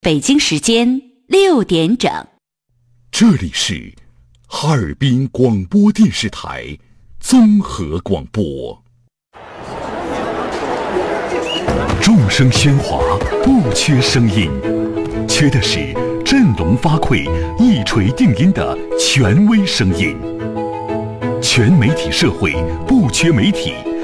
北京时间6点整。 这里是哈尔滨广播电视台综合广播。众声喧哗，不缺声音，缺的是振聋发聩、一锤定音的权威声音。全媒体社会不缺媒体，